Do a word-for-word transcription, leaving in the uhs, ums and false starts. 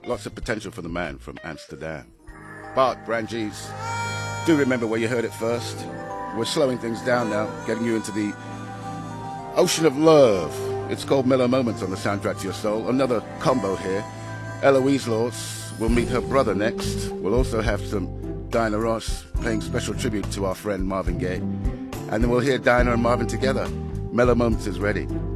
Lots of potential for the man from Amsterdam. But, Brangies, do remember where you heard it first. We're slowing things down now, getting you into the ocean of love. It's called Mellow Moments on the soundtrack to your soul. Another combo here. Eloise Lords will meet her brother next. We'll also have some Diana Ross paying special tribute to our friend Marvin Gaye. And then we'll hear Diana and Marvin together. Mellow Moments is ready.